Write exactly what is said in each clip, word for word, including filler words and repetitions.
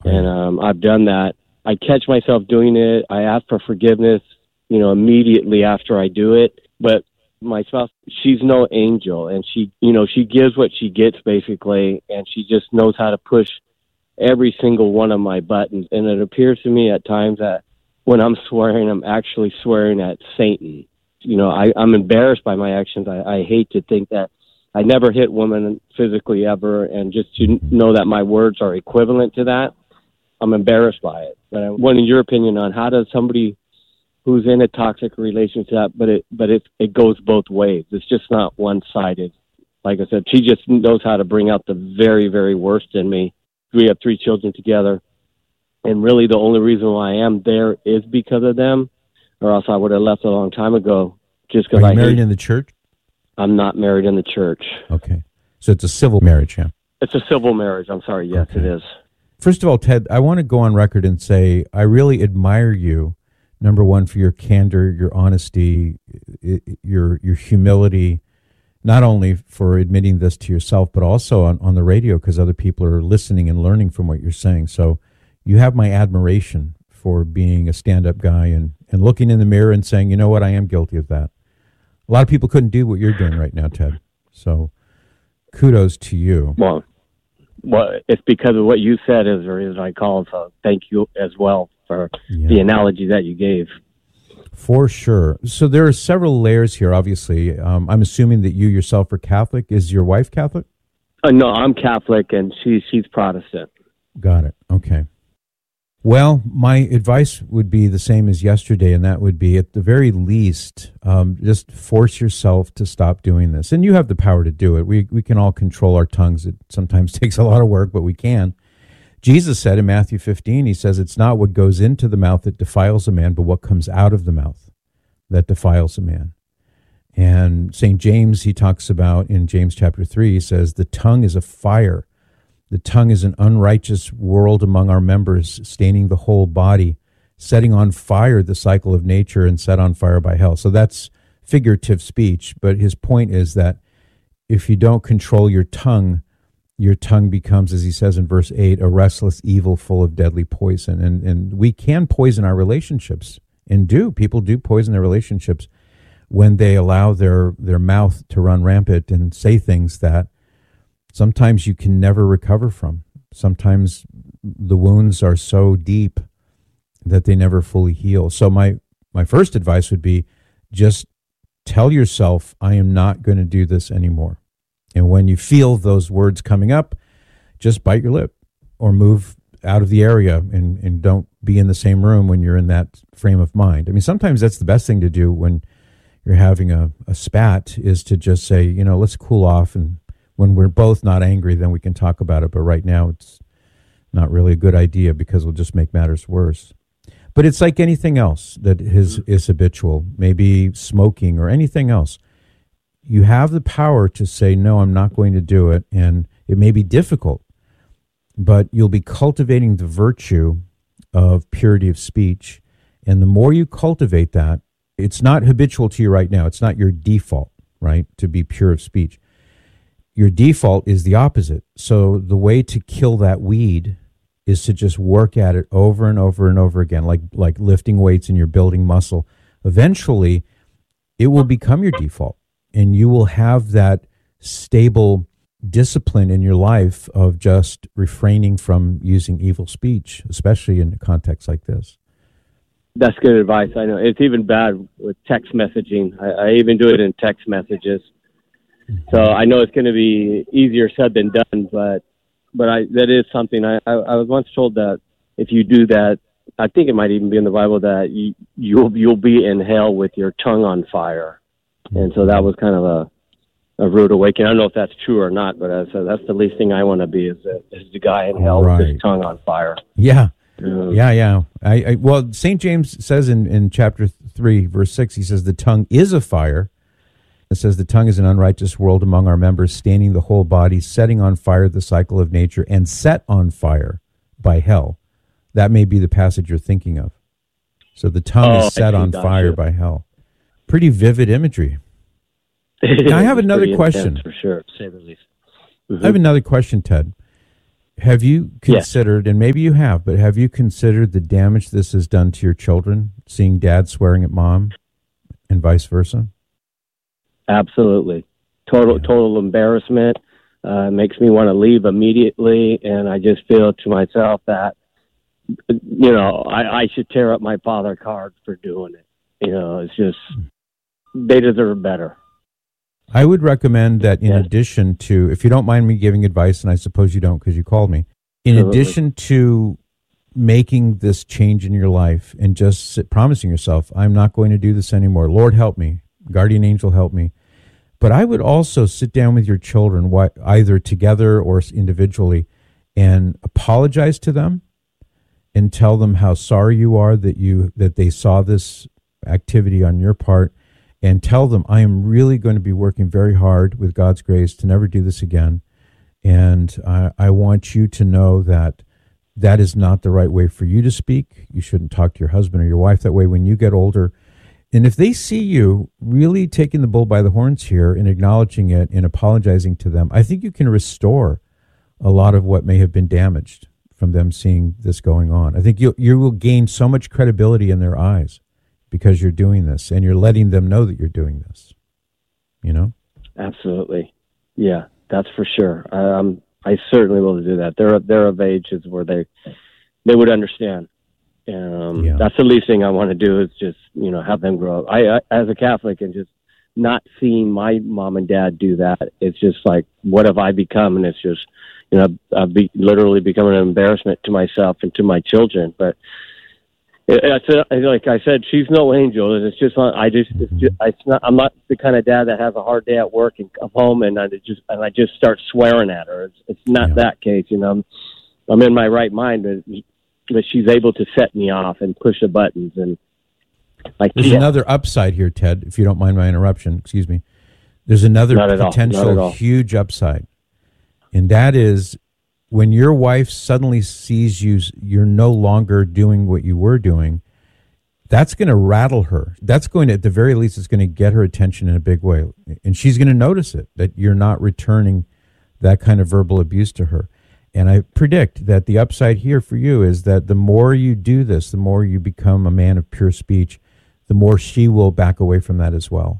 And um, I've done that. I catch myself doing it. I ask for forgiveness, you know, immediately after I do it. But my spouse, she's no angel, and she, you know, she gives what she gets, basically, and she just knows how to push every single one of my buttons. And it appears to me at times that when I'm swearing, I'm actually swearing at Satan. You know, I, I'm embarrassed by my actions. I, I hate to think that I never hit women physically ever, and just to know that my words are equivalent to that, I'm embarrassed by it. But I want your opinion on how does somebody who's in a toxic relationship, but it but it it goes both ways. It's just not one-sided. Like I said, she just knows how to bring out the very, very worst in me. We have three children together, and really the only reason why I am there is because of them, or else I would have left a long time ago. Just because Are you I married hate, in the church? I'm not married in the church. Okay, so it's a civil marriage, yeah. It's a civil marriage. I'm sorry. Yes, Okay. it is. First of all, Ted, I want to go on record and say I really admire you. Number one, for your candor, your honesty, your your humility, not only for admitting this to yourself, but also on, on the radio, because other people are listening and learning from what you're saying. So you have my admiration for being a stand-up guy and, and looking in the mirror and saying, you know what, I am guilty of that. A lot of people couldn't do what you're doing right now, Ted. So kudos to you. Well, well, it's because of what you said, is the reason I called. So thank you as well for Yeah. the analogy that you gave. For sure. So there are several layers here, obviously. Um, I'm assuming that you yourself are Catholic. Is your wife Catholic? Uh, no, I'm Catholic, and she, she's Protestant. Got it. Okay. Well, my advice would be the same as yesterday, and that would be, at the very least, um, just force yourself to stop doing this. And you have the power to do it. We we can all control our tongues. It sometimes takes a lot of work, but we can. Jesus said in Matthew fifteen, he says, it's not what goes into the mouth that defiles a man, but what comes out of the mouth that defiles a man. And Saint James, he talks about in James chapter three, he says, the tongue is a fire. The tongue is an unrighteous world among our members, staining the whole body, setting on fire the cycle of nature, and set on fire by hell. So that's figurative speech, but his point is that if you don't control your tongue, your tongue becomes, as he says in verse eight, a restless evil full of deadly poison. And and we can poison our relationships, and do. People do poison their relationships when they allow their, their mouth to run rampant and say things that sometimes you can never recover from. Sometimes the wounds are so deep that they never fully heal. So my, my first advice would be, just tell yourself, I am not going to do this anymore. And when you feel those words coming up, just bite your lip or move out of the area, and, and don't be in the same room when you're in that frame of mind. I mean, sometimes that's the best thing to do when you're having a, a spat, is to just say, you know, let's cool off, and when we're both not angry, then we can talk about it. But right now, it's not really a good idea, because it'll just make matters worse. But it's like anything else that is, is habitual, maybe smoking or anything else. You have the power to say, no, I'm not going to do it. And it may be difficult, but you'll be cultivating the virtue of purity of speech. And the more you cultivate that, it's not habitual to you right now. It's not your default, right, to be pure of speech. Your default is the opposite. So the way to kill that weed is to just work at it over and over and over again, like like lifting weights and you're building muscle. Eventually, it will become your default, and you will have that stable discipline in your life of just refraining from using evil speech, especially in a context like this. That's good advice. I know it's even bad with text messaging. I, I even do it in text messages. So I know it's going to be easier said than done, but but I, that is something. I, I, I was once told that if you do that, I think it might even be in the Bible, that you, you'll you'll be in hell with your tongue on fire. And so that was kind of a, a rude awakening. I don't know if that's true or not, but I said, that's the least thing I want to be, is, a, is the guy in hell right. with his tongue on fire. Yeah. Um, yeah, yeah. I, I well, Saint James says in, in chapter three, verse six, he says, the tongue is a fire. It says, the tongue is an unrighteous world among our members, staining the whole body, setting on fire the cycle of nature, and set on fire by hell. That may be the passage you're thinking of. So the tongue oh, is set on fire you. by hell. Pretty vivid imagery. Now, I have another question. For sure, say the least. Mm-hmm. I have another question, Ted. have you considered, yes. and maybe you have, but have you considered the damage this has done to your children, seeing dad swearing at mom and vice versa? Absolutely. Total, yeah. total embarrassment. Uh, makes me want to leave immediately. And I just feel to myself that, you know, I, I should tear up my father card for doing it. You know, it's just, they deserve better. I would recommend that in yes. addition to, if you don't mind me giving advice, and I suppose you don't because you called me, in Absolutely. addition to making this change in your life and just sit, promising yourself, I'm not going to do this anymore. Lord, help me. Guardian angel, help me. But I would also sit down with your children, either together or individually, and apologize to them and tell them how sorry you are that you that they saw this activity on your part, and tell them, I am really going to be working very hard with God's grace to never do this again. And I, I want you to know that that is not the right way for you to speak. You shouldn't talk to your husband or your wife that way when you get older. And if they see you really taking the bull by the horns here and acknowledging it and apologizing to them, I think you can restore a lot of what may have been damaged from them seeing this going on. I think you you will gain so much credibility in their eyes because you're doing this and you're letting them know that you're doing this, you know? Absolutely. Yeah, that's for sure. Um, I certainly will do that. They're, they're of ages where they, they would understand. Um, yeah. That's the least thing I want to do is just, you know, have them grow up. I, I, as a Catholic, and just not seeing my mom and dad do that, it's just like, what have I become? And it's just, you know, I've be, literally become an embarrassment to myself and to my children. But it, it's a, like I said, she's no angel, and it's just, I just, it's just, it's not, I'm not the kind of dad that has a hard day at work and come home and I just, and I just start swearing at her. It's, it's not yeah. that case, you know. I'm, I'm in my right mind, but, but she's able to set me off and push the buttons. And like, there's yeah. another upside here, Ted, if you don't mind my interruption. Excuse me. There's another potential huge upside, and that is when your wife suddenly sees you, you're no longer doing what you were doing, that's going to rattle her. That's going to, at the very least, it's going to get her attention in a big way. And she's going to notice it, that you're not returning that kind of verbal abuse to her. And I predict that the upside here for you is that the more you do this, the more you become a man of pure speech, the more she will back away from that as well.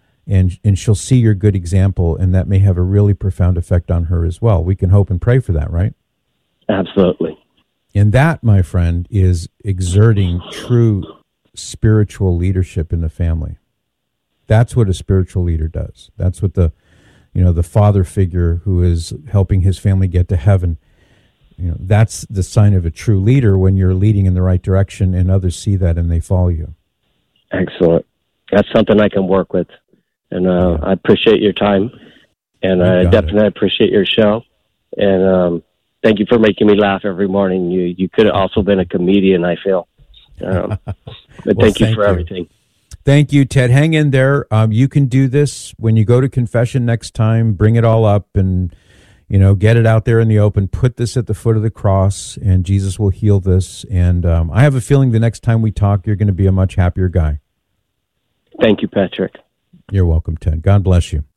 And and she'll see your good example, and that may have a really profound effect on her as well. We can hope and pray for that, right? Absolutely. And that, my friend, is exerting true spiritual leadership in the family. That's what a spiritual leader does. That's what the, you know, the father figure who is helping his family get to heaven, you know, that's the sign of a true leader when you're leading in the right direction and others see that and they follow you. Excellent. That's something I can work with. And uh, yeah. I appreciate your time, and I definitely it. appreciate your show. And um, thank you for making me laugh every morning. You you could have also been a comedian, I feel. Um, but well, thank you thank for you. everything. Thank you, Ted. Hang in there. Um, you can do this when you go to confession next time. Bring it all up and, you know, get it out there in the open. Put this at the foot of the cross, and Jesus will heal this. And um, I have a feeling the next time we talk, you're going to be a much happier guy. Thank you, Patrick. You're welcome, Ted. God bless you.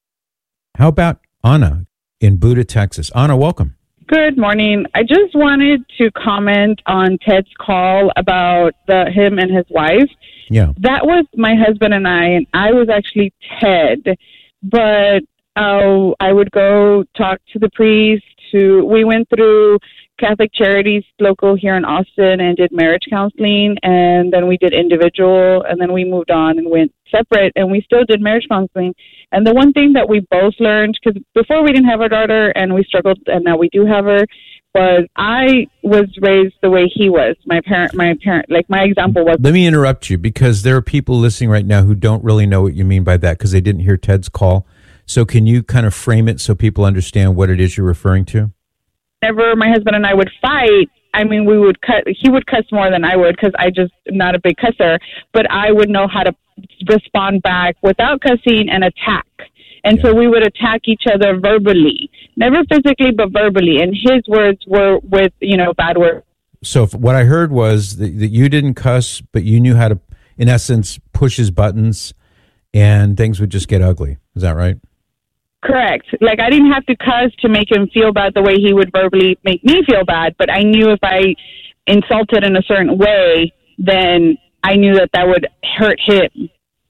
How about Anna in Buda, Texas? Anna, welcome. Good morning. I just wanted to comment on Ted's call about the him and his wife. Yeah. That was my husband and I, and I was actually Ted. But uh, I would go talk to the priest. To, we went through Catholic Charities local here in Austin and did marriage counseling, and then we did individual, and then we moved on and went separate, and we still did marriage counseling. And the one thing that we both learned, because before we didn't have our daughter and we struggled, and now we do have her, was I was raised the way he was. My parent, my parent, like my example was. Let me interrupt you, because there are people listening right now who don't really know what you mean by that because they didn't hear Ted's call. So can you kind of frame it so people understand what it is you're referring to? Whenever my husband and I would fight, I mean, we would cut, he would cuss more than I would because I just am not a big cusser, but I would know how to respond back without cussing and attack. And yeah. so we would attack each other verbally, never physically, but verbally. And his words were with, you know, bad words. So if, what I heard was that, that you didn't cuss, but you knew how to, in essence, push his buttons and things would just get ugly. Is that right? Correct. Like, I didn't have to cuss to make him feel bad the way he would verbally make me feel bad, but I knew if I insulted in a certain way, then I knew that that would hurt him.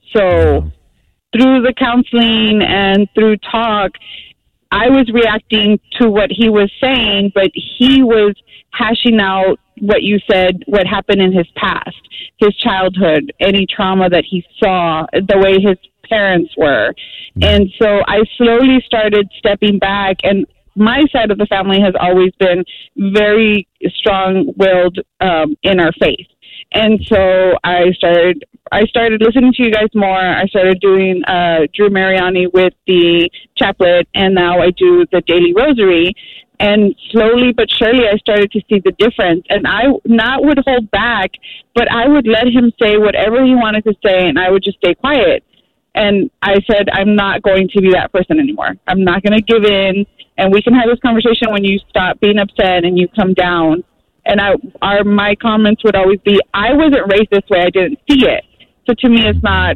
So through the counseling and through talk, I was reacting to what he was saying, but he was hashing out what you said, what happened in his past, his childhood, any trauma that he saw, the way his parents were. And so I slowly started stepping back, and my side of the family has always been very strong-willed um, in our faith. And so I started I started listening to you guys more. I started doing uh, Drew Mariani with the chaplet, and now I do the daily rosary. And slowly but surely, I started to see the difference. And I not would hold back, but I would let him say whatever he wanted to say, and I would just stay quiet. And I said, I'm not going to be that person anymore. I'm not going to give in. And we can have this conversation when you stop being upset and you come down. And I, our, my comments would always be, I wasn't raised this way. I didn't see it. So to me, it's not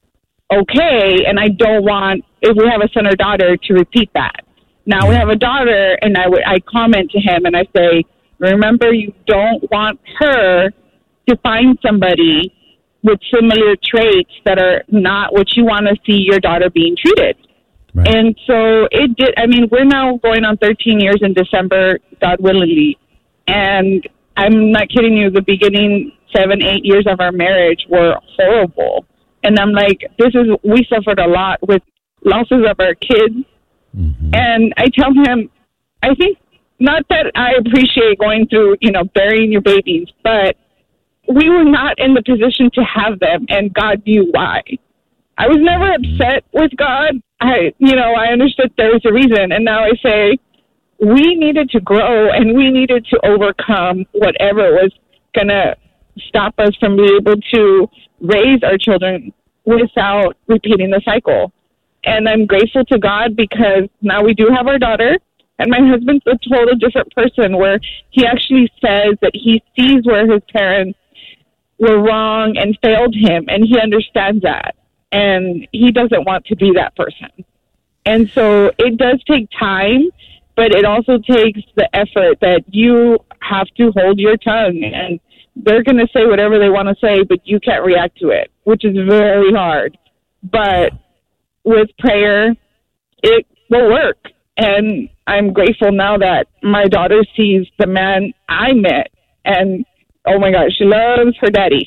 okay. And I don't want, if we have a son or daughter, to repeat that. Now we have a daughter, and I would, I comment to him and I say, remember, you don't want her to find somebody with similar traits that are not what you want to see your daughter being treated. Right. And so it did. I mean, we're now going on thirteen years in December, God willingly. And I'm not kidding you, the beginning seven, eight years of our marriage were horrible. And I'm like, this is, we suffered a lot with losses of our kids. Mm-hmm. And I tell him, I think, not that I appreciate going through, you know, burying your babies, but we were not in the position to have them, and God knew why. I was never upset with God. I, you know, I understood there was a reason. And now I say, we needed to grow, and we needed to overcome whatever was going to stop us from being able to raise our children without repeating the cycle. And I'm grateful to God because now we do have our daughter, and my husband's a total different person where he actually says that he sees where his parents were wrong and failed him, and he understands that. And he doesn't want to be that person. And so it does take time, but it also takes the effort that you have to hold your tongue, and they're going to say whatever they want to say, but you can't react to it, which is very hard. But with prayer, it will work. And I'm grateful now that my daughter sees the man I met, and oh my gosh, she loves her daddy.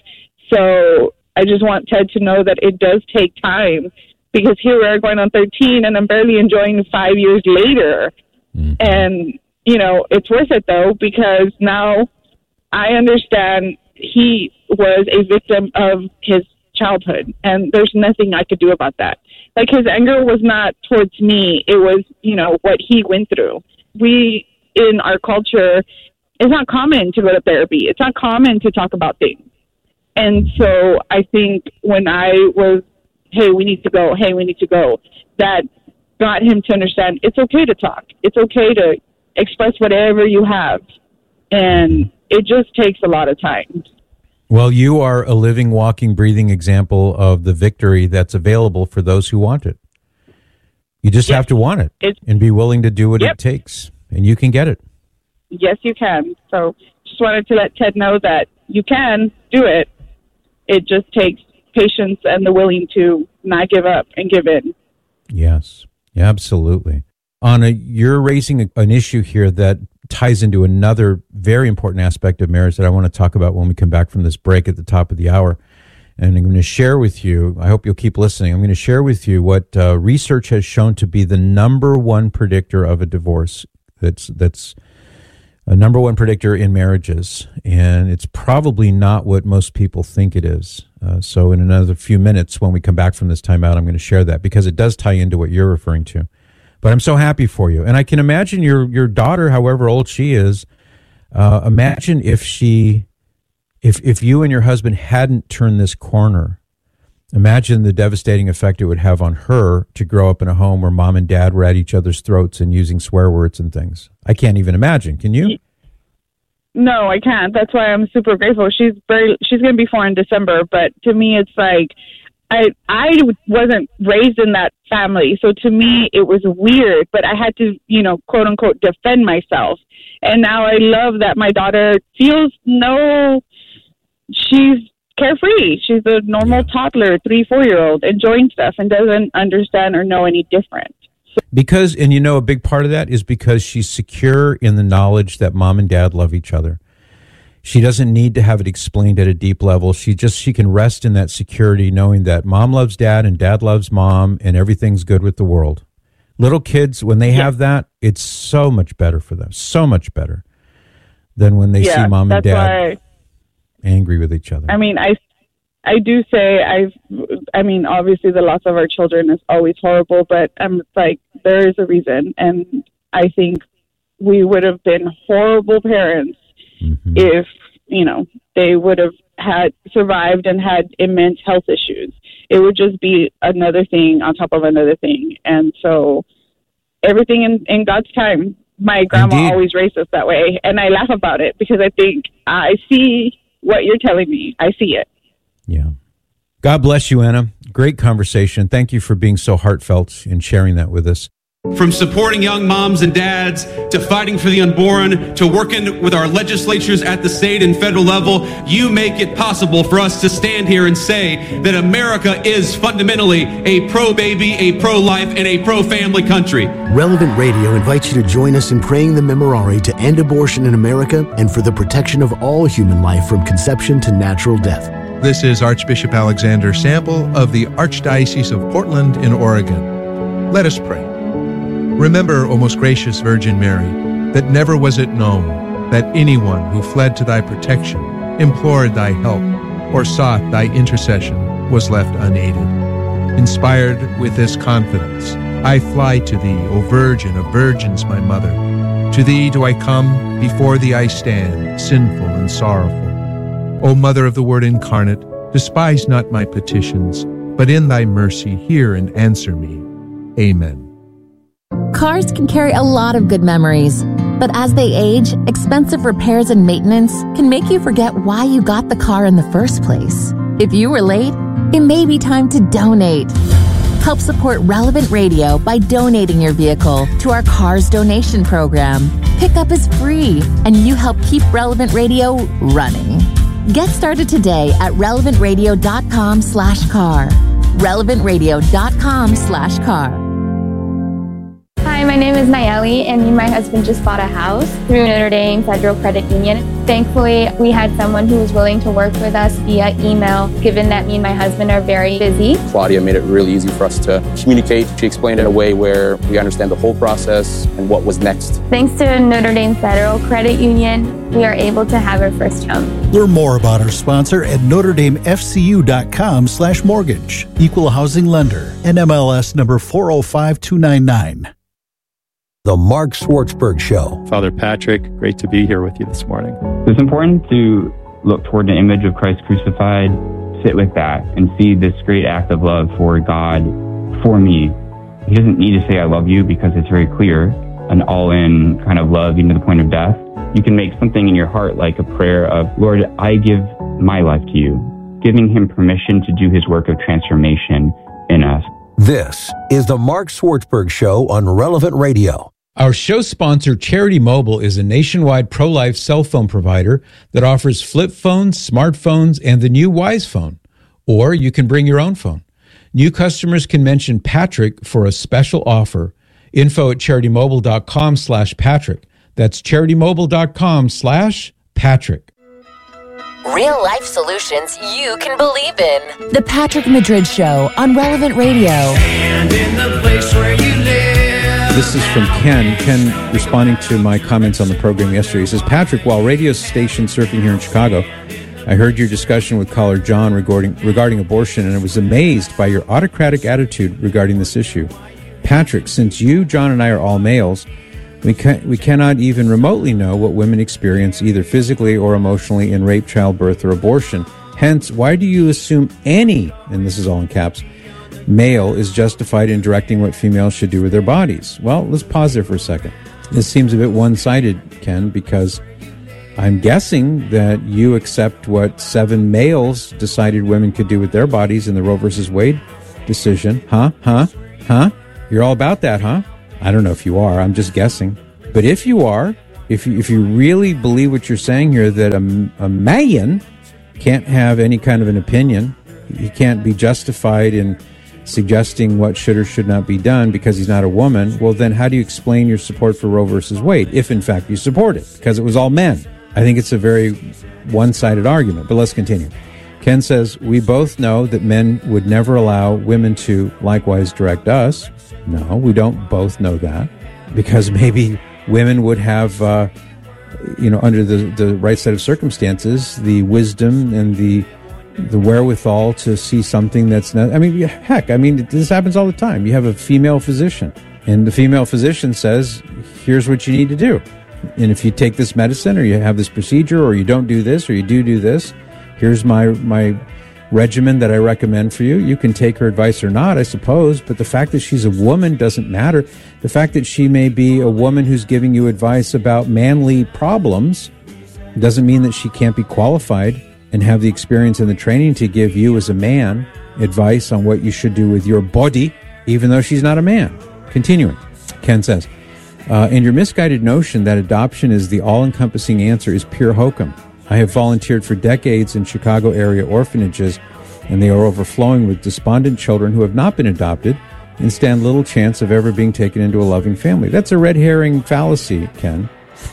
So I just want Ted to know that it does take time, because here we are going on thirteen, and I'm barely enjoying five years later. Mm-hmm. And, you know, it's worth it, though, because now I understand he was a victim of his childhood, and there's nothing I could do about that. Like, his anger was not towards me. It was, you know, what he went through. We, in our culture, it's not common to go to therapy. It's not common to talk about things. And so I think when I was, hey, we need to go, hey, we need to go, that got him to understand it's okay to talk. It's okay to express whatever you have. And it just takes a lot of time. Well, you are a living, walking, breathing example of the victory that's available for those who want it. You just yes. have to want it it's, and be willing to do what yep. it takes, and you can get it. Yes, you can. So just wanted to let Ted know that you can do it. It just takes patience and the willing to not give up and give in. Yes, absolutely. Anna, you're raising a, an issue here that ties into another very important aspect of marriage that I want to talk about when we come back from this break at the top of the hour. And I'm going to share with you, I hope you'll keep listening, I'm going to share with you what uh, research has shown to be the number one predictor of a divorce. That's that's a number one predictor in marriages, and it's probably not what most people think it is. Uh, so in another few minutes, when we come back from this timeout, I'm going to share that because it does tie into what you're referring to. But I'm so happy for you. And I can imagine your your daughter, however old she is, uh, imagine if she, if if you and your husband hadn't turned this corner. Imagine the devastating effect it would have on her to grow up in a home where mom and dad were at each other's throats and using swear words and things. I can't even imagine. Can you? No, I can't. That's why I'm super grateful. She's very, she's going to be four in December, but to me, it's like, I I wasn't raised in that family, so to me it was weird. But I had to, you know, quote unquote, defend myself. And now I love that my daughter feels no, she's carefree. She's a normal yeah. toddler, three, four year old, enjoying stuff and doesn't understand or know any different. Because, and you know, a big part of that is because she's secure in the knowledge that mom and dad love each other. She doesn't need to have it explained at a deep level. She just, she can rest in that security knowing that mom loves dad and dad loves mom and everything's good with the world. Little kids, when they yeah. have that, it's so much better for them. So much better than when they yeah, see mom and dad why, angry with each other. I mean, I, I do say I've, I mean, obviously the loss of our children is always horrible, but I'm like, there is a reason. And I think we would have been horrible parents mm-hmm. if, you know, they would have had survived and had immense health issues. It would just be another thing on top of another thing. And so everything in, in God's time, my grandma Indeed. always raised us that way. And I laugh about it because I think I see what you're telling me. I see it. Yeah. God bless you, Anna. Great conversation. Thank you for being so heartfelt and sharing that with us. From supporting young moms and dads to fighting for the unborn to working with our legislatures at the state and federal level, you make it possible for us to stand here and say that America is fundamentally a pro-baby, a pro-life, and a pro-family country. Relevant Radio invites you to join us in praying the Memorare to end abortion in America and for the protection of all human life from conception to natural death. This is Archbishop Alexander Sample of the Archdiocese of Portland in Oregon. Let us pray. Remember, O most gracious Virgin Mary, that never was it known that anyone who fled to thy protection, implored thy help, or sought thy intercession was left unaided. Inspired with this confidence, I fly to thee, O Virgin of Virgins, my mother. To thee do I come, before thee I stand, sinful and sorrowful. O Mother of the Word incarnate, despise not my petitions, but in thy mercy hear and answer me. Amen. Cars can carry a lot of good memories, but as they age, expensive repairs and maintenance can make you forget why you got the car in the first place. If you were late, it may be time to donate. Help support Relevant Radio by donating your vehicle to our Cars Donation Program. Pickup is free, and you help keep Relevant Radio running. Get started today at relevantradio.com slash car. relevantradio.com slash car. Hi, my name is Nayeli, and me and my husband just bought a house through Notre Dame Federal Credit Union. Thankfully, we had someone who was willing to work with us via email, given that me and my husband are very busy. Claudia made it really easy for us to communicate. She explained it in a way where we understand the whole process and what was next. Thanks to Notre Dame Federal Credit Union, we are able to have our first home. Learn more about our sponsor at notredamefcu.com slash mortgage. Equal housing lender. N M L S number four oh five two nine nine. The Mark Swartzberg Show. Father Patrick, great to be here with you this morning. It's important to look toward the image of Christ crucified, sit with that, and see this great act of love for God for me. He doesn't need to say I love you because it's very clear, an all-in kind of love even to the point of death. You can make something in your heart like a prayer of, Lord, I give my life to you, giving him permission to do his work of transformation in us. This is the Mark Swartzberg Show on Relevant Radio. Our show sponsor, Charity Mobile, is a nationwide pro-life cell phone provider that offers flip phones, smartphones, and the new Wise Phone. Or you can bring your own phone. New customers can mention Patrick for a special offer. Info at charitymobile.com slash Patrick. That's charitymobile.com slash Patrick. Real life solutions you can believe in. The Patrick Madrid Show on Relevant Radio. And in the place where you live. This is from Ken. Ken responding to my comments on the program yesterday. He says, Patrick, while radio station surfing here in Chicago, I heard your discussion with caller John regarding, regarding abortion, and I was amazed by your autocratic attitude regarding this issue. Patrick, since you, John, and I are all males, we, can, we cannot even remotely know what women experience either physically or emotionally in rape, childbirth, or abortion. Hence, why do you assume any, and this is all in caps, male is justified in directing what females should do with their bodies? Well, let's pause there for a second. This seems a bit one-sided, Ken, because I'm guessing that you accept what seven males decided women could do with their bodies in the Roe versus Wade decision. Huh? Huh? Huh? You're all about that, huh? I don't know if you are. I'm just guessing. But if you are, if you, if you really believe what you're saying here, that a, a man can't have any kind of an opinion, he can't be justified in suggesting what should or should not be done because he's not a woman, well, then how do you explain your support for Roe versus Wade, if in fact you support it? Because it was all men. I think it's a very one-sided argument, but let's continue. Ken says, we both know that men would never allow women to likewise direct us. No, we don't both know that, because maybe women would have, uh, you know, under the, the right set of circumstances, the wisdom and the the wherewithal to see something that's not, I mean, heck, I mean, this happens all the time. You have a female physician, and the female physician says, here's what you need to do. And if you take this medicine, or you have this procedure, or you don't do this, or you do do this, here's my my regimen that I recommend for you. You can take her advice or not, I suppose, but the fact that she's a woman doesn't matter. The fact that she may be a woman who's giving you advice about manly problems doesn't mean that she can't be qualified and have the experience and the training to give you as a man advice on what you should do with your body, even though she's not a man. Continuing, Ken says, uh, and your misguided notion that adoption is the all-encompassing answer is pure hokum. I have volunteered for decades in Chicago area orphanages, and they are overflowing with despondent children who have not been adopted and stand little chance of ever being taken into a loving family. That's a red herring fallacy, Ken.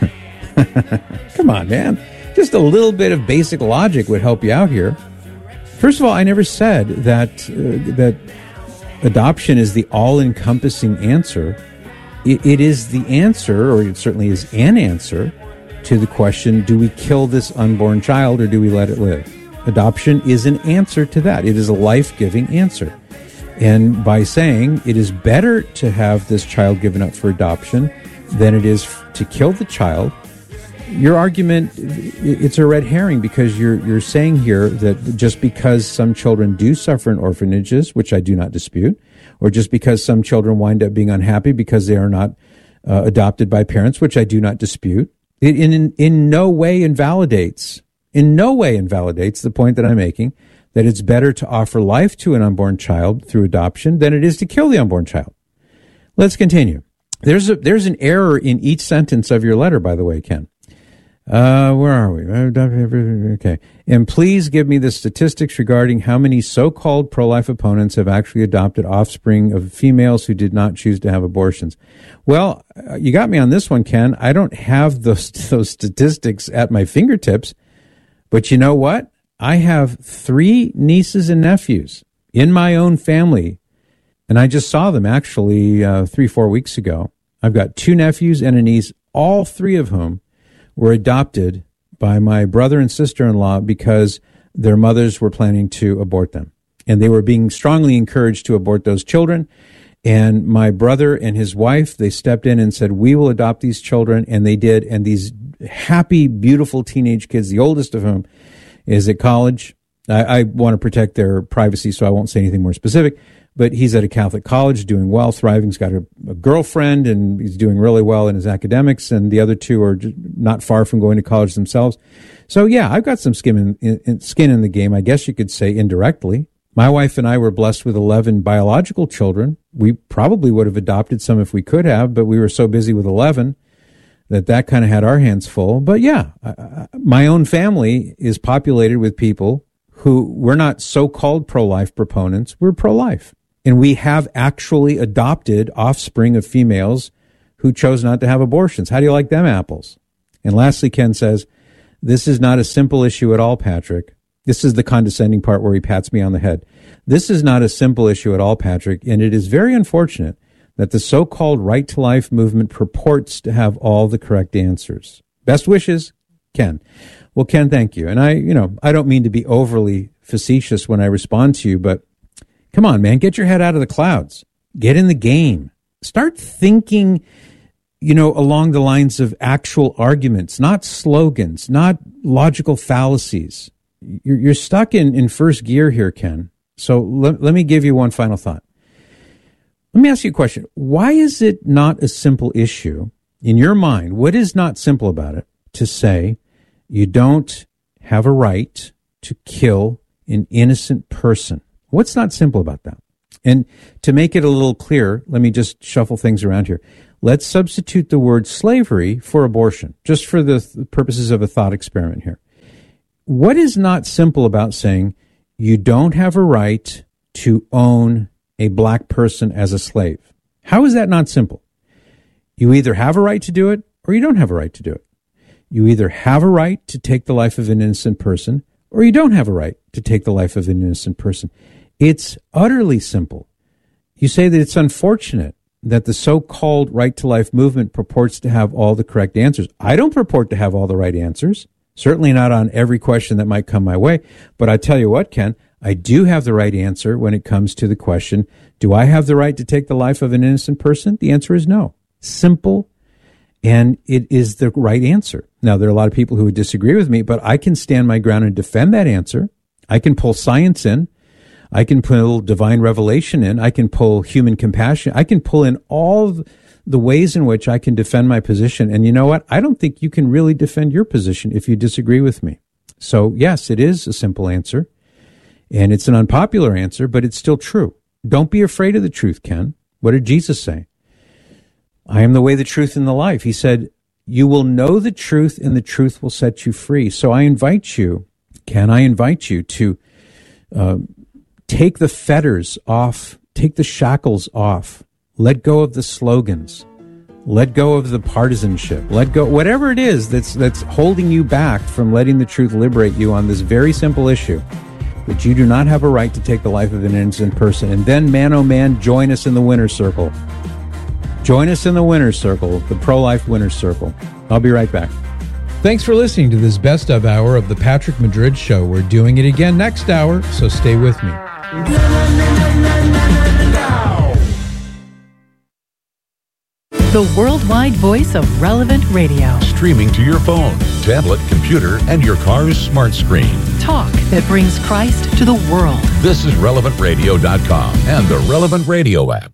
Come on, man. Just a little bit of basic logic would help you out here. First of all, I never said that uh, that adoption is the all-encompassing answer. It, it is the answer, or it certainly is an answer, to the question, do we kill this unborn child or do we let it live? Adoption is an answer to that. It is a life-giving answer. And by saying it is better to have this child given up for adoption than it is to kill the child, your argument, it's a red herring, because you're you're saying here that just because some children do suffer in orphanages, which I do not dispute, or just because some children wind up being unhappy because they are not uh, adopted by parents, which I do not dispute, it in, in in no way invalidates, in no way invalidates the point that I'm making, that it's better to offer life to an unborn child through adoption than it is to kill the unborn child. Let's continue. There's a, there's an error in each sentence of your letter, by the way, Ken. Uh, where are we? Okay. And please give me the statistics regarding how many so-called pro-life opponents have actually adopted offspring of females who did not choose to have abortions. Well, you got me on this one, Ken. I don't have those, those statistics at my fingertips, but you know what? I have three nieces and nephews in my own family, and I just saw them actually uh, three, four weeks ago. I've got two nephews and a niece, all three of whom were adopted by my brother and sister-in-law because their mothers were planning to abort them. And they were being strongly encouraged to abort those children. And my brother and his wife, they stepped in and said, we will adopt these children. And they did. And these happy, beautiful teenage kids, the oldest of whom is at college. I, I want to protect their privacy, so I won't say anything more specific. But he's at a Catholic college, doing well, thriving. He's got a, a girlfriend, and he's doing really well in his academics. And the other two are just not far from going to college themselves. So, yeah, I've got some skin in, in, skin in the game, I guess you could say, indirectly. My wife and I were blessed with eleven biological children. We probably would have adopted some if we could have, but we were so busy with eleven that that kind of had our hands full. But, yeah, I, my own family is populated with people who we're not so-called pro-life proponents. We're pro-life. And we have actually adopted offspring of females who chose not to have abortions. How do you like them apples? And lastly, Ken says, this is not a simple issue at all, Patrick. This is the condescending part where he pats me on the head. This is not a simple issue at all, Patrick, and it is very unfortunate that the so-called right to life movement purports to have all the correct answers. Best wishes, Ken. Well, Ken, thank you. And I, you know, I don't mean to be overly facetious when I respond to you, but come on, man, get your head out of the clouds. Get in the game. Start thinking, you know, along the lines of actual arguments, not slogans, not logical fallacies. You're, you're stuck in, in first gear here, Ken. So let, let me give you one final thought. Let me ask you a question. Why is it not a simple issue in your mind? What is not simple about it to say You don't have a right to kill an innocent person. What's not simple about that? And to make it a little clearer, let me just shuffle things around here. Let's substitute the word slavery for abortion, just for the th- purposes of a thought experiment here. What is not simple about saying you don't have a right to own a black person as a slave? How is that not simple? You either have a right to do it or you don't have a right to do it. You either have a right to take the life of an innocent person or you don't have a right to take the life of an innocent person. It's utterly simple. You say that it's unfortunate that the so-called right to life movement purports to have all the correct answers. I don't purport to have all the right answers, certainly not on every question that might come my way. But I tell you what, Ken, I do have the right answer when it comes to the question, do I have the right to take the life of an innocent person? The answer is no. Simple. And it is the right answer. Now, there are a lot of people who would disagree with me, but I can stand my ground and defend that answer. I can pull science in. I can pull divine revelation in. I can pull human compassion. I can pull in all the ways in which I can defend my position. And you know what? I don't think you can really defend your position if you disagree with me. So, yes, it is a simple answer. And it's an unpopular answer, but it's still true. Don't be afraid of the truth, Ken. What did Jesus say? I am the way, the truth, and the life. He said, you will know the truth and the truth will set you free. So I invite you, Ken, I invite you to uh, take the fetters off, take the shackles off, let go of the slogans, let go of the partisanship, let go, whatever it is that's, that's holding you back from letting the truth liberate you on this very simple issue, that you do not have a right to take the life of an innocent person. And then, man, oh man, join us in the winner's circle. Join us in the winner's circle, the pro-life winner's circle. I'll be right back. Thanks for listening to this best of hour of the Patrick Madrid Show. We're doing it again next hour, so stay with me. The worldwide voice of Relevant Radio. Streaming to your phone, tablet, computer, and your car's smart screen. Talk that brings Christ to the world. This is relevant radio dot com and the Relevant Radio app.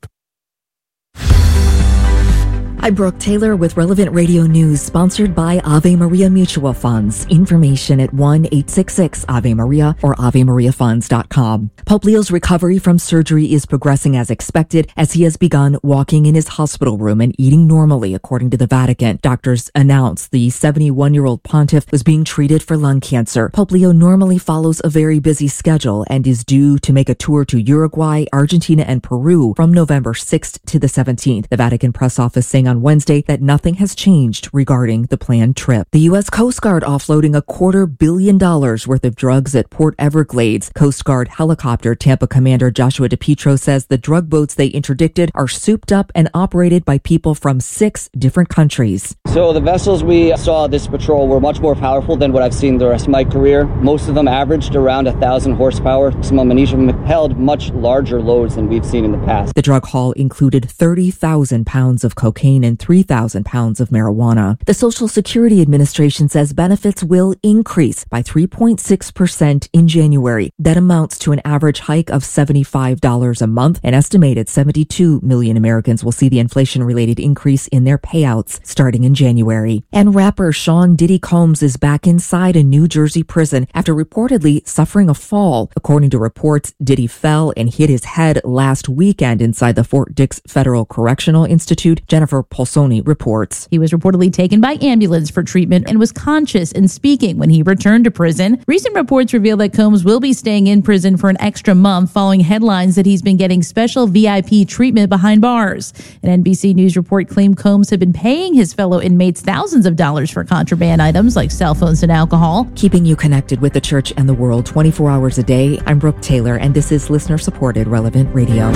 I'm Brooke Taylor with Relevant Radio News, sponsored by Ave Maria Mutual Funds. Information at one eight six six Ave Maria or ave maria funds dot com. Pope Leo's recovery from surgery is progressing as expected as he has begun walking in his hospital room and eating normally, according to the Vatican. Doctors announced the seventy-one-year-old pontiff was being treated for lung cancer. Pope Leo normally follows a very busy schedule and is due to make a tour to Uruguay, Argentina, and Peru from November sixth to the seventeenth. The Vatican press office saying on Wednesday that nothing has changed regarding the planned trip. The U S Coast Guard offloading a quarter billion dollars worth of drugs at Port Everglades. Coast Guard helicopter Tampa Commander Joshua DePietro says the drug boats they interdicted are souped up and operated by people from six different countries. So the vessels we saw this patrol were much more powerful than what I've seen the rest of my career. Most of them averaged around a thousand horsepower. Some of them held much larger loads than we've seen in the past. The drug haul included thirty thousand pounds of cocaine and three thousand pounds of marijuana. The Social Security Administration says benefits will increase by three point six percent in January. That amounts to an average hike of seventy-five dollars a month. An estimated seventy-two million Americans will see the inflation-related increase in their payouts starting in January. And rapper Sean Diddy Combs is back inside a New Jersey prison after reportedly suffering a fall. According to reports, Diddy fell and hit his head last weekend inside the Fort Dix Federal Correctional Institute. Jennifer Polsoni reports. He was reportedly taken by ambulance for treatment and was conscious and speaking when he returned to prison. Recent reports reveal that Combs will be staying in prison for an extra month following headlines that he's been getting special V I P treatment behind bars. An N B C News report claimed Combs had been paying his fellow inmates thousands of dollars for contraband items like cell phones and alcohol. Keeping you connected with the church and the world twenty-four hours a day, I'm Brooke Taylor, and this is listener-supported Relevant Radio.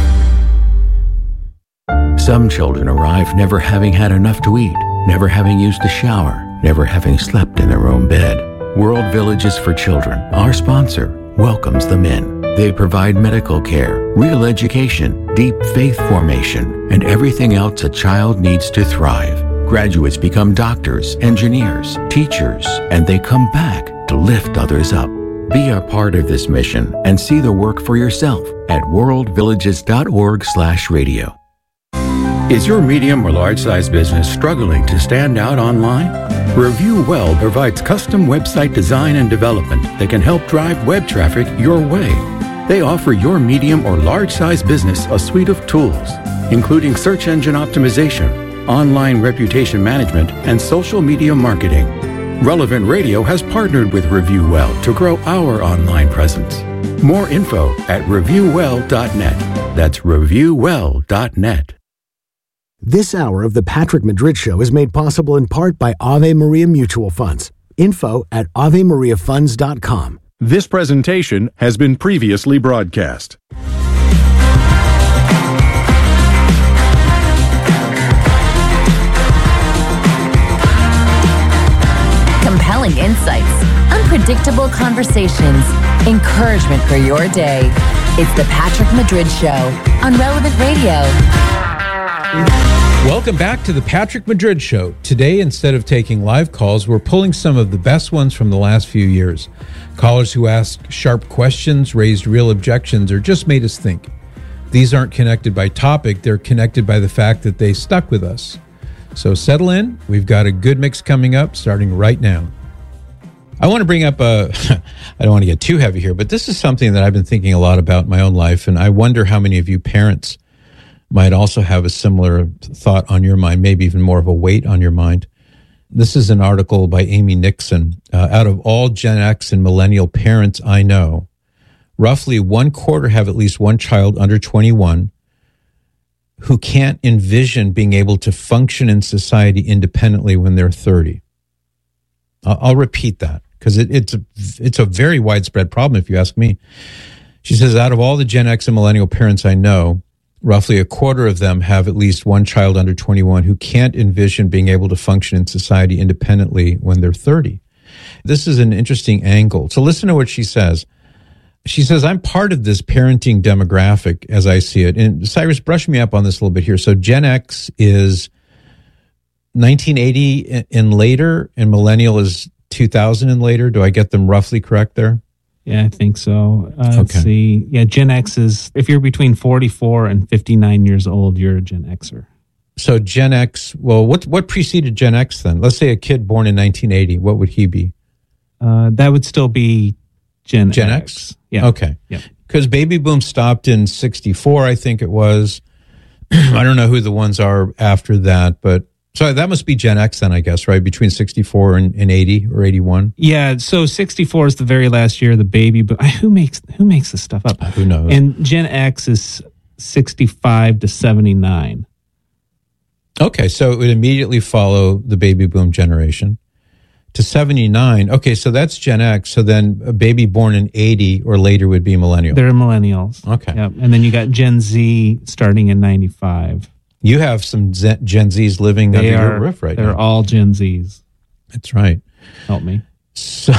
Some children arrive never having had enough to eat, never having used a shower, never having slept in their own bed. World Villages for Children, our sponsor, welcomes them in. They provide medical care, real education, deep faith formation, and everything else a child needs to thrive. Graduates become doctors, engineers, teachers, and they come back to lift others up. Be a part of this mission and see the work for yourself at world villages dot org slash radio. Is your medium or large size business struggling to stand out online? Review Well provides custom website design and development that can help drive web traffic your way. They offer your medium or large size business a suite of tools, including search engine optimization, online reputation management, and social media marketing. Relevant Radio has partnered with Review Well to grow our online presence. More info at review well dot net. That's review well dot net. This hour of the Patrick Madrid Show is made possible in part by Ave Maria Mutual Funds. Info at ave maria funds dot com. This presentation has been previously broadcast. Compelling insights, unpredictable conversations, encouragement for your day. It's the Patrick Madrid Show on Relevant Radio. Welcome back to the Patrick Madrid Show. Today, instead of taking live calls, we're pulling some of the best ones from the last few years. Callers who asked sharp questions, raised real objections, or just made us think. These aren't connected by topic, they're connected by the fact that they stuck with us. So settle in. We've got a good mix coming up starting right now. I want to bring up a, I don't want to get too heavy here, but this is something that I've been thinking a lot about in my own life, and I wonder how many of you parents might also have a similar thought on your mind, maybe even more of a weight on your mind. This is an article by Amy Nixon. Uh, out of all Gen X and millennial parents I know, roughly one quarter have at least one child under twenty-one who can't envision being able to function in society independently when they're thirty. I'll, I'll repeat that because it, it's a, it's a very widespread problem if you ask me. She says, out of all the Gen X and millennial parents I know, roughly a quarter of them have at least one child under twenty-one who can't envision being able to function in society independently when they're thirty. This is an interesting angle. So listen to what she says. She says, I'm part of this parenting demographic as I see it. And Cyrus, brush me up on this a little bit here. So Gen X is nineteen eighty and later, and millennial is two thousand and later. Do I get them roughly correct there? Yeah, I think so. Uh, Okay. Let's see. Yeah, Gen X is, if you're between forty-four and fifty-nine years old, you're a Gen Xer. So Gen X, well, what what preceded Gen X then? Let's say a kid born in nineteen eighty. What would he be? Uh, that would still be Gen, Gen X. X? Yeah. Okay. Yeah. Because baby boom stopped in sixty-four, I think it was. I don't know who the ones are after that, but so that must be Gen X then, I guess, right? Between sixty-four and, and eighty or eighty-one. Yeah, so sixty-four is the very last year of the baby, but who makes who makes this stuff up? Who knows? And Gen X is sixty-five to seventy-nine. Okay, so it would immediately follow the baby boom generation to seventy-nine. Okay, so that's Gen X. So then a baby born in eighty or later would be millennial. They're millennials. Okay. Yep. And then you got Gen Z starting in ninety-five. You have some Gen Zs living They under are, your roof right they're now. all Gen Zs. That's right. Help me. So,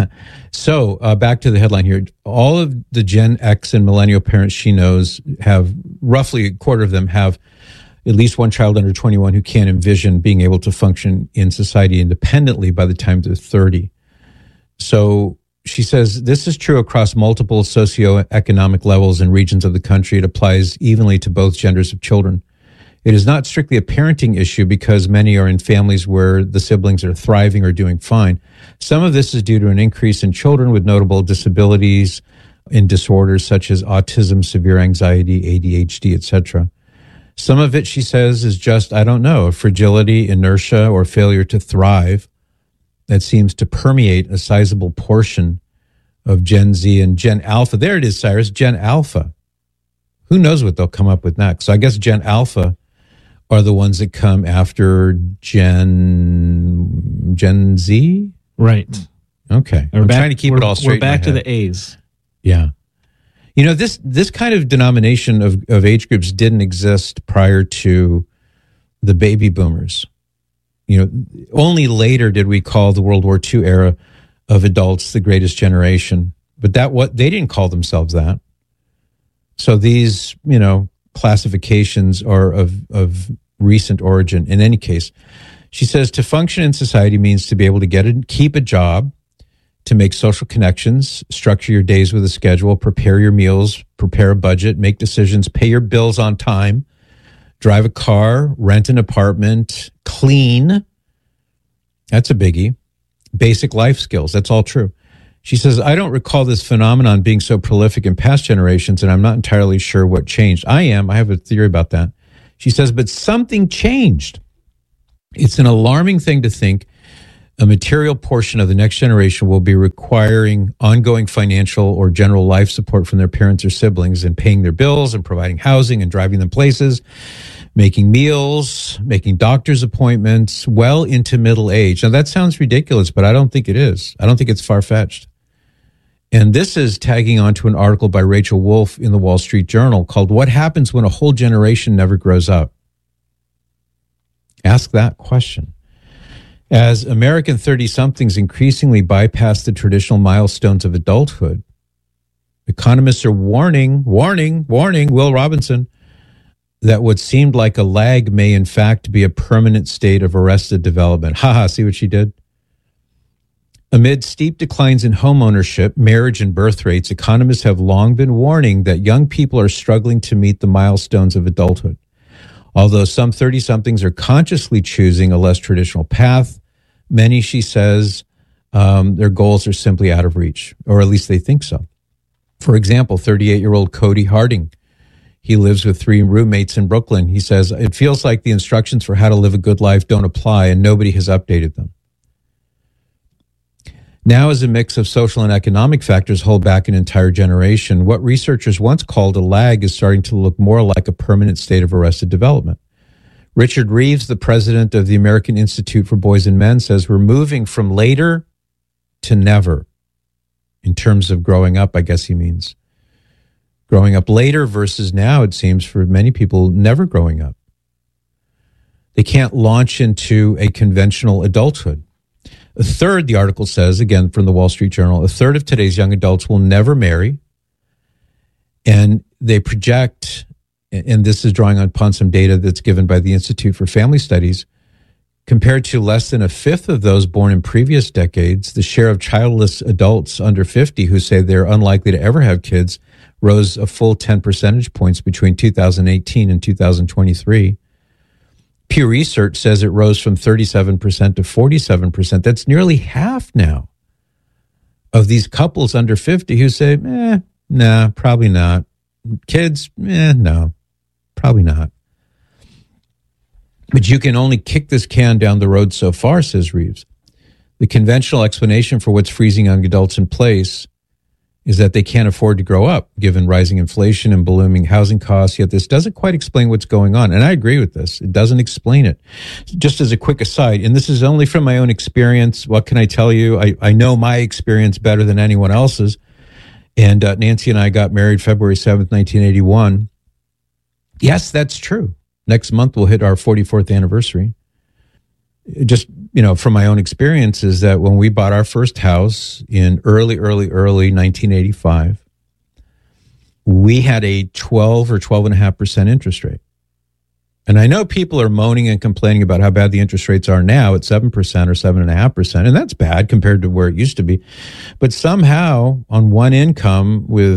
so uh, back to the headline here. All of the Gen X and millennial parents she knows have, roughly a quarter of them have at least one child under twenty-one who can't envision being able to function in society independently by the time they're thirty. So she says this is true across multiple socioeconomic levels and regions of the country. It applies evenly to both genders of children. It is not strictly a parenting issue because many are in families where the siblings are thriving or doing fine. Some of this is due to an increase in children with notable disabilities in disorders such as autism, severe anxiety, A D H D, et cetera. Some of it, she says, is just, I don't know, a fragility, inertia, or failure to thrive that seems to permeate a sizable portion of Gen Z and Gen Alpha. There it is, Cyrus, Gen Alpha. Who knows what they'll come up with next? So I guess Gen Alpha are the ones that come after Gen Gen Z? Right. Okay. We're I'm back, trying to keep we're, it all straight. We're back to in my the head. A's. Yeah. You know, this this kind of denomination of, of age groups didn't exist prior to the baby boomers. You know, only later did we call the World War Two era of adults the greatest generation. But that what they didn't call themselves that. So these, you know, classifications are of, of recent origin. In any case, she says to function in society means to be able to get and keep a job, to make social connections, structure your days with a schedule, prepare your meals, prepare a budget, make decisions, pay your bills on time, drive a car, rent an apartment, clean. That's a biggie. Basic life skills. That's all true. She says, I don't recall this phenomenon being so prolific in past generations, and I'm not entirely sure what changed. I am. I have a theory about that. She says, but something changed. It's an alarming thing to think a material portion of the next generation will be requiring ongoing financial or general life support from their parents or siblings and paying their bills and providing housing and driving them places, making meals, making doctor's appointments well into middle age. Now, that sounds ridiculous, but I don't think it is. I don't think it's far-fetched. And this is tagging on to an article by Rachel Wolf in the Wall Street Journal called What Happens When a Whole Generation Never Grows Up? Ask that question. As American thirty-somethings increasingly bypass the traditional milestones of adulthood, economists are warning, warning, warning, Will Robinson, that what seemed like a lag may in fact be a permanent state of arrested development. Haha, see what she did? Amid steep declines in homeownership, marriage, and birth rates, economists have long been warning that young people are struggling to meet the milestones of adulthood. Although some thirty-somethings are consciously choosing a less traditional path, many, she says, um, their goals are simply out of reach, or at least they think so. For example, thirty-eight-year-old Cody Harding, he lives with three roommates in Brooklyn. He says, it feels like the instructions for how to live a good life don't apply and nobody has updated them. Now, as a mix of social and economic factors hold back an entire generation, what researchers once called a lag is starting to look more like a permanent state of arrested development. Richard Reeves, the president of the American Institute for Boys and Men, says we're moving from later to never in terms of growing up, I guess he means. Growing up later versus now, it seems, for many people, never growing up. They can't launch into a conventional adulthood. A third, the article says, again from the Wall Street Journal, a third of today's young adults will never marry. And they project, and this is drawing upon some data that's given by the Institute for Family Studies, compared to less than a fifth of those born in previous decades, the share of childless adults under fifty who say they're unlikely to ever have kids rose a full ten percentage points between two thousand eighteen and two thousand twenty-three. Pew Research says it rose from thirty-seven percent to forty-seven percent. That's nearly half now of these couples under fifty who say, eh, nah, probably not. Kids, eh, no, probably not. But you can only kick this can down the road so far, says Reeves. The conventional explanation for what's freezing young adults in place is that they can't afford to grow up, given rising inflation and ballooning housing costs, yet this doesn't quite explain what's going on. And I agree with this. It doesn't explain it. Just as a quick aside, and this is only from my own experience, what can I tell you? I, I know my experience better than anyone else's. And uh, Nancy and I got married February seventh, nineteen eighty-one. Yes, that's true. Next month we'll hit our forty-fourth anniversary. Just, you know, from my own experience is that when we bought our first house in early, early, early nineteen eighty-five, we had a twelve or twelve and a half percent interest rate. And I know people are moaning and complaining about how bad the interest rates are now at seven percent or seven and a half percent. And that's bad compared to where it used to be. But somehow on one income with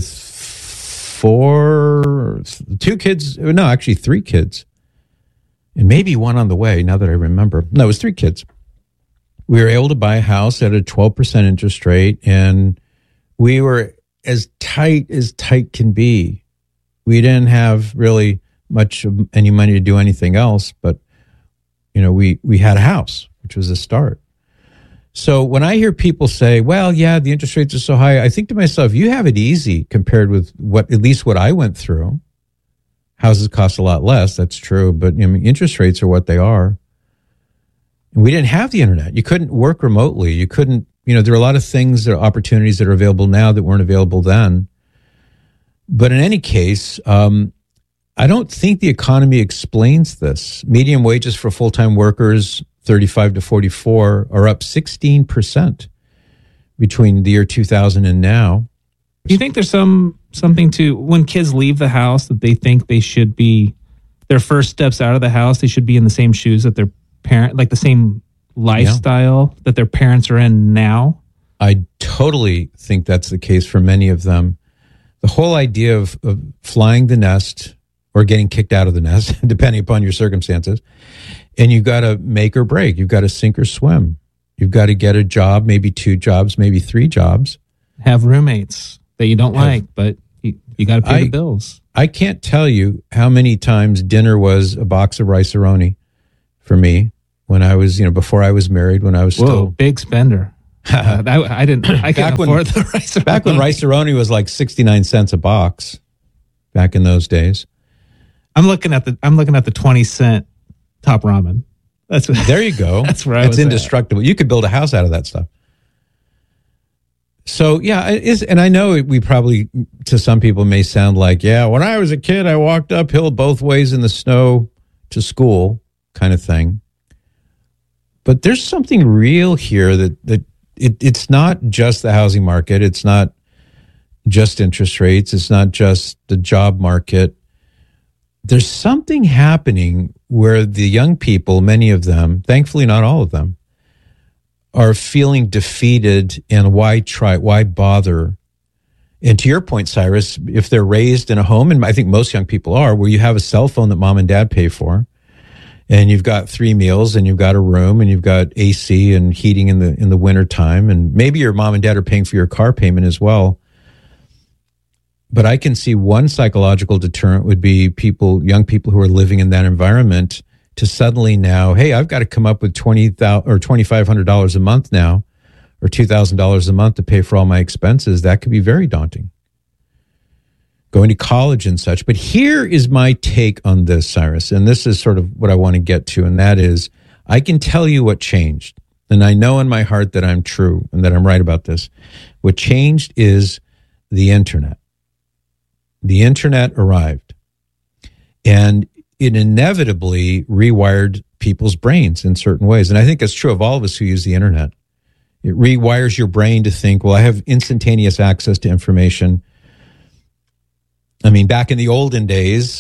four, two kids, no, actually three kids, and maybe one on the way, now that I remember. No, it was three kids. We were able to buy a house at a twelve percent interest rate, and we were as tight as tight can be. We didn't have really much of any money to do anything else, but, you know, we, we had a house, which was a start. So when I hear people say, well, yeah, the interest rates are so high, I think to myself, you have it easy compared with what, at least what I went through. Houses cost a lot less, that's true, but I mean, interest rates are what they are. And we didn't have the internet. You couldn't work remotely. You couldn't, you know, there are a lot of things, there are opportunities that are available now that weren't available then. But in any case, um, I don't think the economy explains this. Median wages for full-time workers, thirty-five to forty-four, are up sixteen percent between the year two thousand and now. Do you think there's some something to when kids leave the house that they think they should be, their first steps out of the house, they should be in the same shoes that their parent, like the same lifestyle yeah. that their parents are in now? I totally think that's the case for many of them. The whole idea of, of flying the nest or getting kicked out of the nest, depending upon your circumstances. And you've got to make or break. You've got to sink or swim. You've got to get a job, maybe two jobs, maybe three jobs. Have roommates that you don't Have, like, but you, you got to pay I, the bills. I can't tell you how many times dinner was a box of Rice-A-Roni for me when I was, you know, before I was married, when I was Whoa, still... big spender. uh, I, I didn't, I couldn't when, afford the Rice-A-Roni. Back when Rice-A-Roni was like sixty-nine cents a box, back in those days. I'm looking at the, I'm looking at the twenty cent Top Ramen. That's what, there you go. That's where I It's was indestructible. At. You could build a house out of that stuff. So, yeah, it is, and I know we probably, to some people, may sound like, yeah, when I was a kid, I walked uphill both ways in the snow to school, kind of thing. But there's something real here that, that it, it's not just the housing market. It's not just interest rates. It's not just the job market. There's something happening where the young people, many of them, thankfully not all of them, are feeling defeated, and why try, why bother? And to your point, Cyrus, if they're raised in a home, and I think most young people are, where you have a cell phone that mom and dad pay for, and you've got three meals, and you've got a room, and you've got A C and heating in the in the winter time, and maybe your mom and dad are paying for your car payment as well. But I can see one psychological deterrent would be people, young people who are living in that environment, to suddenly now, hey, I've got to come up with twenty thousand or twenty-five hundred dollars a month now, or two thousand dollars a month to pay for all my expenses. That could be very daunting. Going to college and such. But here is my take on this, Cyrus, and this is sort of what I want to get to, and that is, I can tell you what changed, and I know in my heart that I'm true and that I'm right about this. What changed is the internet. The internet arrived, and it inevitably rewired people's brains in certain ways. And I think that's true of all of us who use the internet. It rewires your brain to think, well, I have instantaneous access to information. I mean, back in the olden days,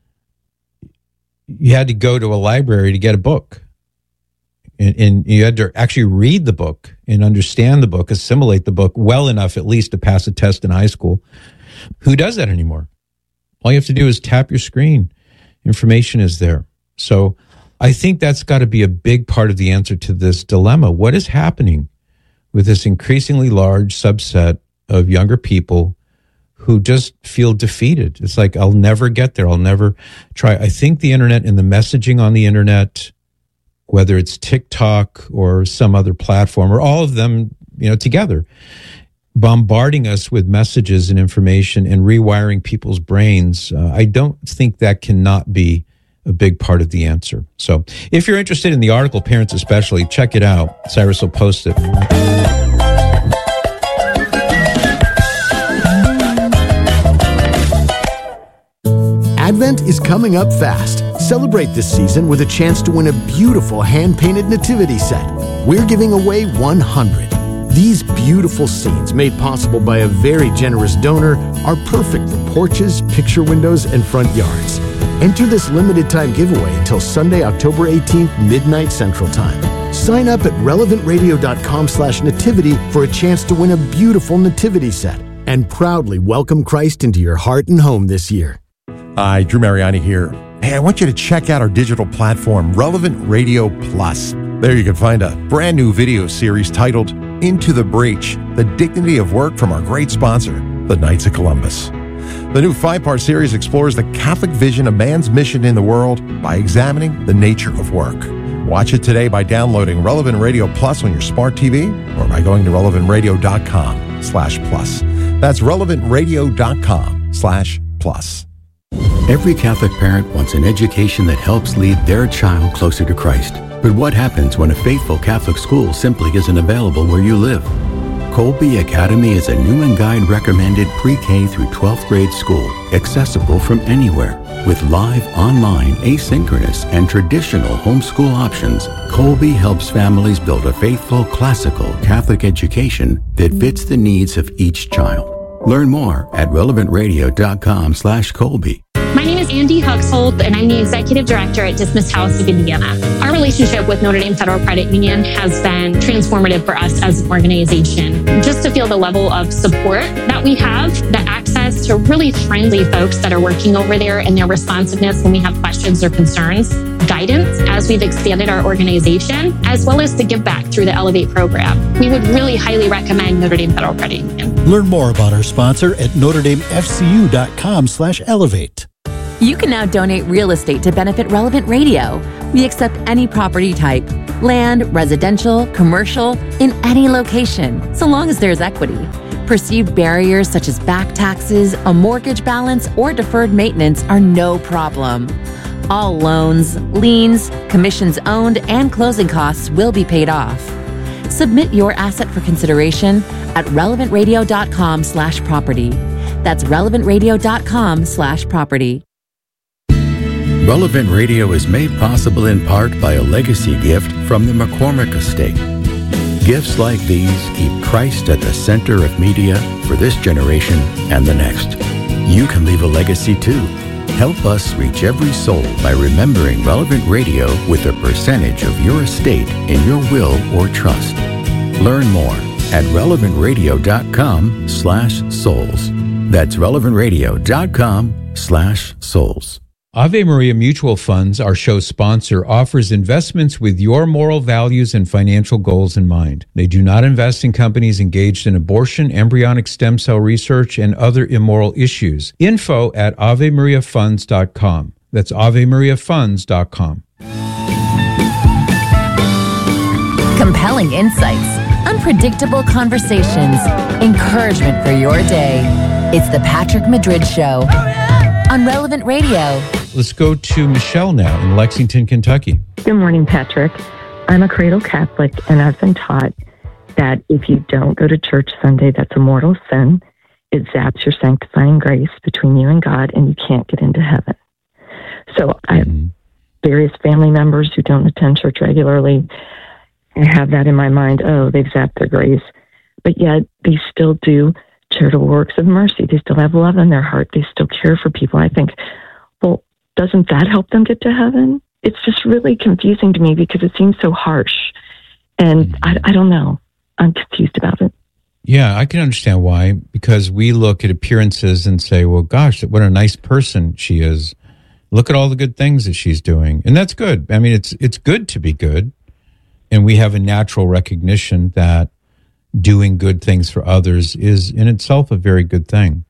you had to go to a library to get a book. And, and you had to actually read the book and understand the book, assimilate the book well enough at least to pass a test in high school. Who does that anymore? All you have to do is tap your screen. Information is there. So I think that's got to be a big part of the answer to this dilemma. What is happening with this increasingly large subset of younger people who just feel defeated? It's like, I'll never get there. I'll never try. I think the internet and the messaging on the internet, whether it's TikTok or some other platform, or all of them, you know, together, bombarding us with messages and information and rewiring people's brains, uh, I don't think that cannot be a big part of the answer. So if you're interested in the article, parents especially, check it out. Cyrus will post it. Advent is coming up fast. Celebrate this season with a chance to win a beautiful hand-painted nativity set. We're giving away one hundred. These beautiful scenes, made possible by a very generous donor, are perfect for porches, picture windows, and front yards. Enter this limited time giveaway until Sunday, October eighteenth, midnight Central Time. Sign up at relevantradio.com slash nativity for a chance to win a beautiful nativity set and proudly welcome Christ into your heart and home this year. Hi, Drew Mariani here. Hey, I want you to check out our digital platform, Relevant Radio Plus. There you can find a brand new video series titled Into the Breach, The Dignity of Work from our great sponsor, the Knights of Columbus. The new five-part series explores the Catholic vision of man's mission in the world by examining the nature of work. Watch it today by downloading Relevant Radio Plus on your smart T V or by going to relevantradio.com slash plus. That's relevantradio.com slash plus. Every Catholic parent wants an education that helps lead their child closer to Christ. But what happens when a faithful Catholic school simply isn't available where you live? Colby Academy is a new and guide recommended pre-K through twelfth grade school, accessible from anywhere. With live, online, asynchronous, and traditional homeschool options, Colby helps families build a faithful, classical Catholic education that fits the needs of each child. Learn more at relevantradio.com slash Colby. My name is Andy Huxhold, and I'm the Executive Director at Dismiss House of Indiana. Our relationship with Notre Dame Federal Credit Union has been transformative for us as an organization. Just to feel the level of support that we have, the access access to really friendly folks that are working over there and their responsiveness when we have questions or concerns, guidance as we've expanded our organization, as well as the give back through the Elevate program. We would really highly recommend Notre Dame Federal Credit Union. Learn more about our sponsor at Notre Dame F C U dot com slash elevate. You can now donate real estate to benefit Relevant Radio. We accept any property type, land, residential, commercial, in any location, so long as there's equity. Perceived barriers such as back taxes, a mortgage balance, or deferred maintenance are no problem. All loans, liens, commissions owned, and closing costs will be paid off. Submit your asset for consideration at relevant radio dot com slash property. That's relevant radio dot com slash property. Relevant Radio is made possible in part by a legacy gift from the McCormick Estate. Gifts like these keep Christ at the center of media for this generation and the next. You can leave a legacy too. Help us reach every soul by remembering Relevant Radio with a percentage of your estate in your will or trust. Learn more at relevant radio dot com slash souls. That's relevant radio dot com slash souls. Ave Maria Mutual Funds, our show sponsor, offers investments with your moral values and financial goals in mind. They do not invest in companies engaged in abortion, embryonic stem cell research, and other immoral issues. Info at ave maria funds dot com. That's ave maria funds dot com. Compelling insights, unpredictable conversations, encouragement for your day. It's the Patrick Madrid Show on Relevant Radio. Let's go to Michelle now in Lexington, Kentucky. Good morning, Patrick. I'm a cradle Catholic, and I've been taught that if you don't go to church Sunday, that's a mortal sin. It zaps your sanctifying grace between you and God, and you can't get into heaven. So I have various family members who don't attend church regularly. I have that in my mind. Oh, they've zapped their grace. But yet they still do charitable works of mercy. They still have love in their heart. They still care for people. I think, well, doesn't that help them get to heaven? It's just really confusing to me because it seems so harsh. And mm-hmm. I, I don't know. I'm confused about it. Yeah, I can understand why. Because we look at appearances and say, well, gosh, what a nice person she is. Look at all the good things that she's doing. And that's good. I mean, it's it's good to be good. And we have a natural recognition that doing good things for others is in itself a very good thing.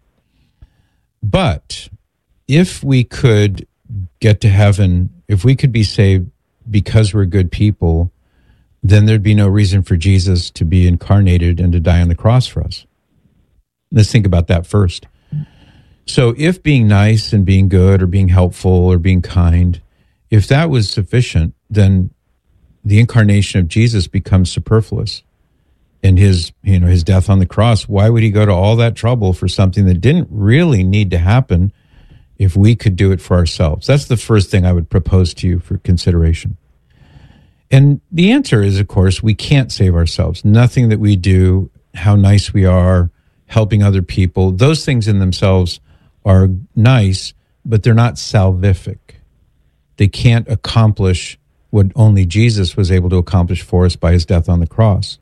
But if we could get to heaven, if we could be saved because we're good people, then there'd be no reason for Jesus to be incarnated and to die on the cross for us. Let's think about that first. So if being nice and being good or being helpful or being kind, if that was sufficient, then the incarnation of Jesus becomes superfluous. And his, you know, his death on the cross, why would he go to all that trouble for something that didn't really need to happen if we could do it for ourselves? That's the first thing I would propose to you for consideration. And the answer is, of course, we can't save ourselves. Nothing that we do, how nice we are, helping other people, those things in themselves are nice, but they're not salvific. They can't accomplish what only Jesus was able to accomplish for us by his death on the cross.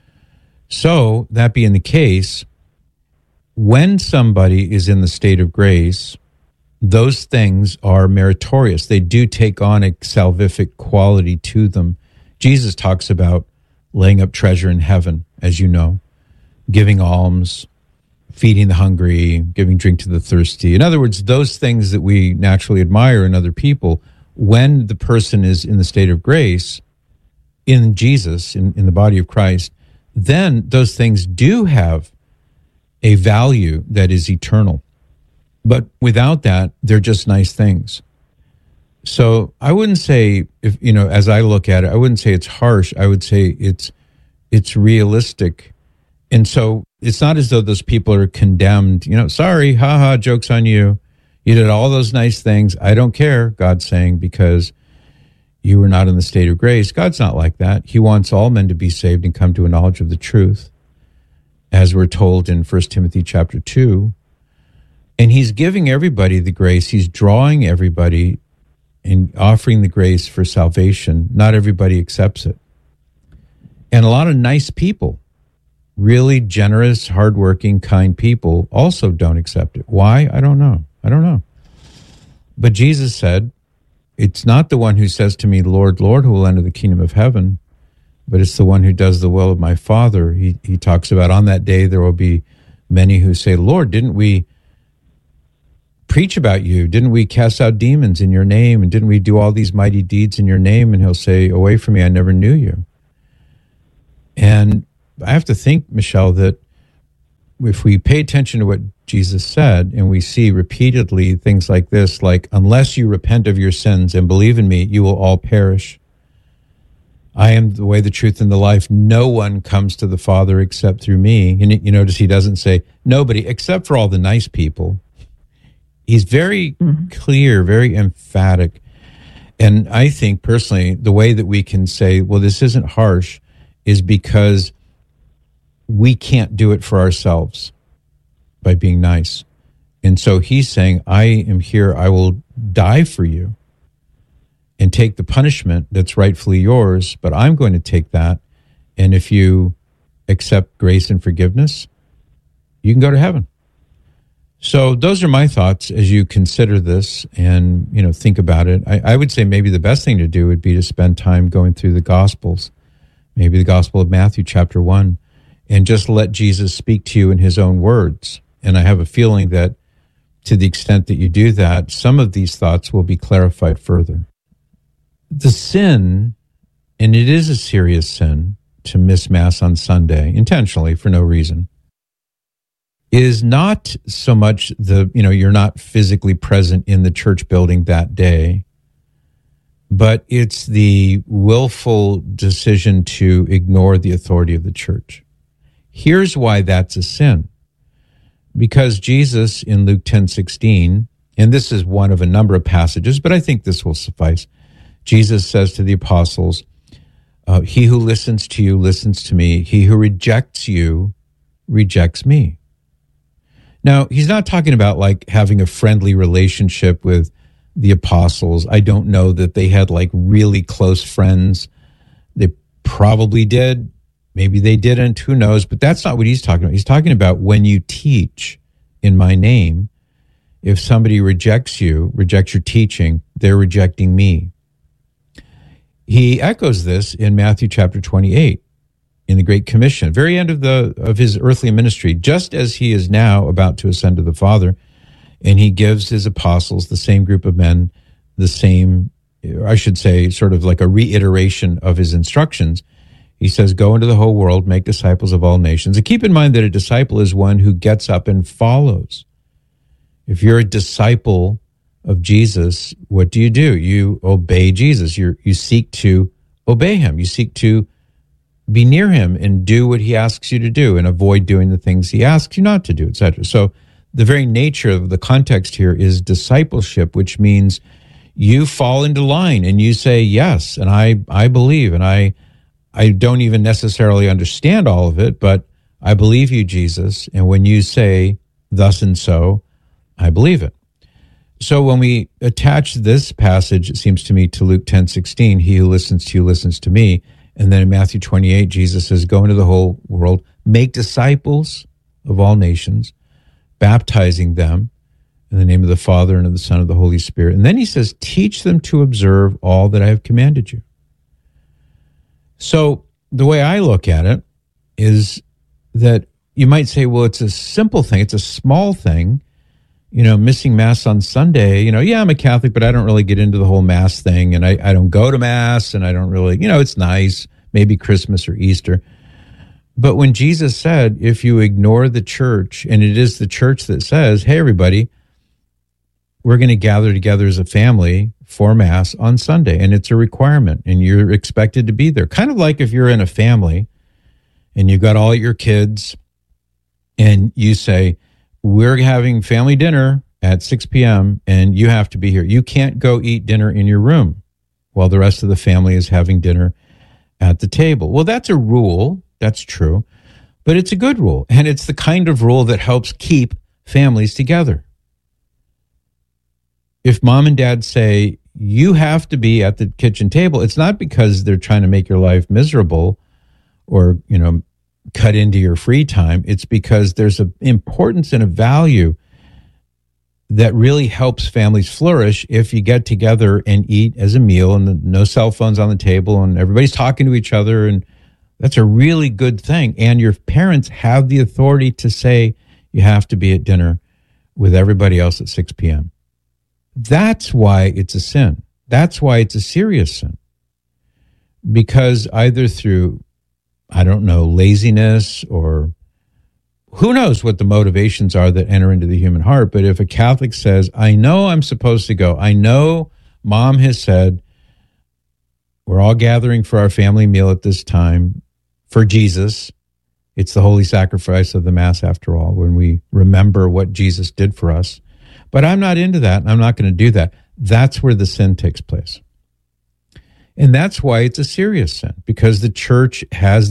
So, that being the case, when somebody is in the state of grace, those things are meritorious. They do take on a salvific quality to them. Jesus talks about laying up treasure in heaven, as you know, giving alms, feeding the hungry, giving drink to the thirsty. In other words, those things that we naturally admire in other people, when the person is in the state of grace, in Jesus, in, in the body of Christ, then those things do have a value that is eternal. But without that, they're just nice things. So I wouldn't say, if you know, as I look at it, I wouldn't say it's harsh. I would say it's it's realistic. And so it's not as though those people are condemned, you know, sorry, haha, joke's on you. You did all those nice things. I don't care, God's saying, because you were not in the state of grace. God's not like that. He wants all men to be saved and come to a knowledge of the truth, as we're told in First Timothy chapter two. And he's giving everybody the grace. He's drawing everybody and offering the grace for salvation. Not everybody accepts it. And a lot of nice people really generous, hardworking, kind people also don't accept it. Why? I don't know. I don't know. But Jesus said, it's not the one who says to me, Lord, Lord, who will enter the kingdom of heaven, but it's the one who does the will of my Father. He, he talks about on that day there will be many who say, Lord, didn't we preach about you? Didn't we cast out demons in your name? And didn't we do all these mighty deeds in your name? And he'll say, away from me, I never knew you. And I have to think, Michelle, that if we pay attention to what Jesus said and we see repeatedly things like this, like, unless you repent of your sins and believe in me, you will all perish. I am the way, the truth, and the life. No one comes to the Father except through me. And you notice he doesn't say nobody except for all the nice people. He's very mm-hmm. clear, very emphatic. And I think personally, the way that we can say, well, this isn't harsh, is because we can't do it for ourselves by being nice. And so he's saying, I am here, I will die for you and take the punishment that's rightfully yours, but I'm going to take that. And if you accept grace and forgiveness, you can go to heaven. So those are my thoughts as you consider this and, you know, think about it. I, I would say maybe the best thing to do would be to spend time going through the Gospels, maybe the Gospel of Matthew, chapter one, and just let Jesus speak to you in his own words. And I have a feeling that to the extent that you do that, some of these thoughts will be clarified further. The sin, and it is a serious sin to miss Mass on Sunday, intentionally for no reason, is not so much the, you know, you're not physically present in the church building that day, but it's the willful decision to ignore the authority of the church. Here's why that's a sin. Because Jesus in Luke ten sixteen, and this is one of a number of passages, but I think this will suffice. Jesus says to the apostles, uh, he who listens to you listens to me. He who rejects you rejects me. Now, he's not talking about like having a friendly relationship with the apostles. I don't know that they had like really close friends. They probably did. Maybe they didn't. Who knows? But that's not what he's talking about. He's talking about when you teach in my name, if somebody rejects you, rejects your teaching, they're rejecting me. He echoes this in Matthew chapter twenty-eight. In the Great Commission, very end of the of his earthly ministry, just as he is now about to ascend to the Father, and he gives his apostles, the same group of men, the same, I should say, sort of like a reiteration of his instructions. He says, go into the whole world, make disciples of all nations. And keep in mind that a disciple is one who gets up and follows. If you're a disciple of Jesus, what do you do? You obey Jesus. You you seek to obey him. You seek to be near him and do what he asks you to do and avoid doing the things he asks you not to do, et cetera. So the very nature of the context here is discipleship, which means you fall into line and you say, yes, and I, I believe, and I, I don't even necessarily understand all of it, but I believe you, Jesus. And when you say thus and so, I believe it. So when we attach this passage, it seems to me, to Luke ten sixteen, he who listens to you listens to me. And then in Matthew twenty-eight, Jesus says, go into the whole world, make disciples of all nations, baptizing them in the name of the Father and of the Son and of the Holy Spirit. And then he says, teach them to observe all that I have commanded you. So the way I look at it is that you might say, well, it's a simple thing. It's a small thing. You know, missing Mass on Sunday, you know, yeah, I'm a Catholic, but I don't really get into the whole Mass thing. And I, I don't go to Mass and I don't really, you know, it's nice, maybe Christmas or Easter. But when Jesus said, if you ignore the church, and it is the church that says, hey, everybody, we're going to gather together as a family for Mass on Sunday. And it's a requirement and you're expected to be there. Kind of like if you're in a family and you've got all your kids and you say, we're having family dinner at six p.m. and you have to be here. You can't go eat dinner in your room while the rest of the family is having dinner at the table. Well, that's a rule. That's true. But it's a good rule. And it's the kind of rule that helps keep families together. If mom and dad say, you have to be at the kitchen table, it's not because they're trying to make your life miserable or, you know, cut into your free time. It's because there's an importance and a value that really helps families flourish if you get together and eat as a meal and the, no cell phones on the table and everybody's talking to each other. And that's a really good thing. And your parents have the authority to say you have to be at dinner with everybody else at six p.m. That's why it's a sin. That's why it's a serious sin. Because either through, I don't know, laziness or who knows what the motivations are that enter into the human heart. But if a Catholic says, I know I'm supposed to go, I know mom has said, we're all gathering for our family meal at this time for Jesus. It's the holy sacrifice of the Mass, after all, when we remember what Jesus did for us. But I'm not into that, and I'm not going to do that. That's where the sin takes place. And that's why it's a serious sin, because the church has